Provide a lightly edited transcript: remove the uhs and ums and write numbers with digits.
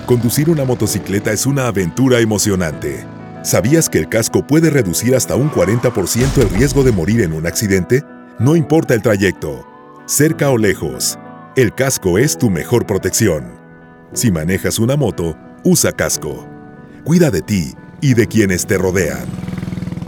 Conducir una motocicleta es una aventura emocionante. ¿Sabías que el casco puede reducir hasta un 40% el riesgo de morir en un accidente? No importa el trayecto, cerca o lejos, el casco es tu mejor protección. Si manejas una moto, usa casco. Cuida de ti y de quienes te rodean.